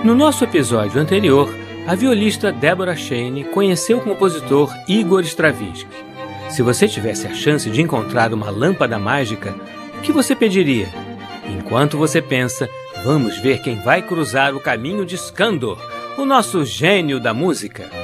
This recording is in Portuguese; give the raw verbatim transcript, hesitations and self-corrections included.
No nosso episódio anterior, a violista Deborah Shane conheceu o compositor Igor Stravinsky. Se você tivesse a chance de encontrar uma lâmpada mágica, o que você pediria? Enquanto você pensa, vamos ver quem vai cruzar o caminho de Skandor, o nosso gênio da música.